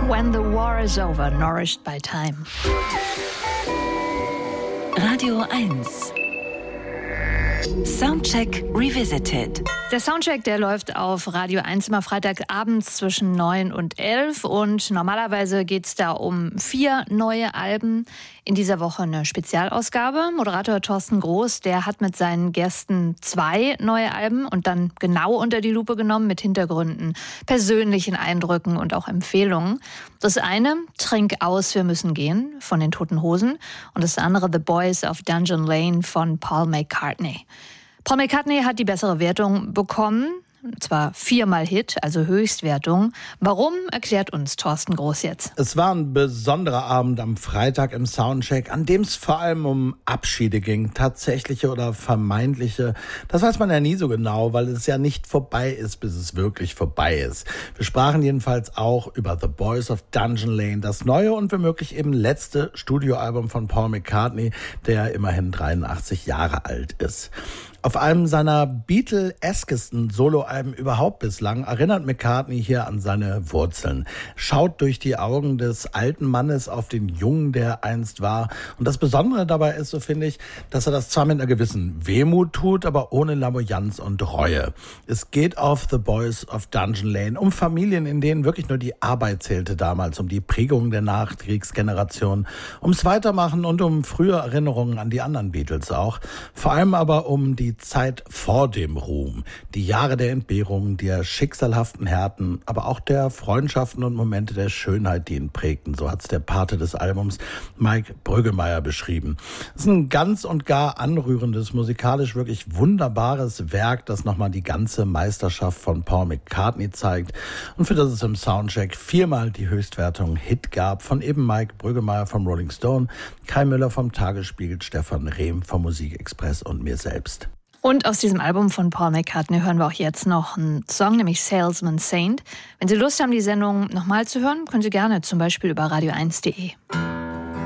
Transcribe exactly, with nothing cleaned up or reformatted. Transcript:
When the War is Over, Nourished by Time. Radio eins. Soundcheck Revisited. Der Soundcheck, der läuft auf Radio eins immer Freitagabends zwischen neun und elf und normalerweise geht es da um vier neue Alben. In dieser Woche eine Spezialausgabe. Moderator Thorsten Groß, der hat mit seinen Gästen zwei neue Alben und dann genau unter die Lupe genommen mit Hintergründen, persönlichen Eindrücken und auch Empfehlungen. Das eine, Trink aus, wir müssen gehen, von den Toten Hosen, und das andere, The Boys of Dungeon Lane von Paul McCartney. Paul McCartney hat die bessere Wertung bekommen, und zwar viermal Hit, also Höchstwertung. Warum, erklärt uns Thorsten Groß jetzt. Es war ein besonderer Abend am Freitag im Soundcheck, an dem es vor allem um Abschiede ging, tatsächliche oder vermeintliche. Das weiß man ja nie so genau, weil es ja nicht vorbei ist, bis es wirklich vorbei ist. Wir sprachen jedenfalls auch über The Boys of Dungeon Lane, das neue und womöglich eben letzte Studioalbum von Paul McCartney, der immerhin dreiundachtzig Jahre alt ist. Auf einem seiner Beatle-eskesten Soloalben überhaupt bislang erinnert McCartney hier an seine Wurzeln. Schaut durch die Augen des alten Mannes auf den Jungen, der einst war. Und das Besondere dabei ist, so finde ich, dass er das zwar mit einer gewissen Wehmut tut, aber ohne Lamoyanz und Reue. Es geht auf The Boys of Dungeon Lane um Familien, in denen wirklich nur die Arbeit zählte damals, um die Prägung der Nachkriegsgeneration, ums Weitermachen und um frühe Erinnerungen an die anderen Beatles auch. Vor allem aber um die Die Zeit vor dem Ruhm, die Jahre der Entbehrungen, der schicksalhaften Härten, aber auch der Freundschaften und Momente der Schönheit, die ihn prägten. So hat es der Pate des Albums, Mike Brüggemeier, beschrieben. Es ist ein ganz und gar anrührendes, musikalisch wirklich wunderbares Werk, das nochmal die ganze Meisterschaft von Paul McCartney zeigt und für das es im Soundcheck viermal die Höchstwertung Hit gab, von eben Mike Brüggemeier vom Rolling Stone, Kai Müller vom Tagesspiegel, Stefan Rehm vom Musikexpress und mir selbst. Und aus diesem Album von Paul McCartney hören wir auch jetzt noch einen Song, nämlich Salesman Saint. Wenn Sie Lust haben, die Sendung nochmal zu hören, können Sie gerne zum Beispiel über radio eins punkt de.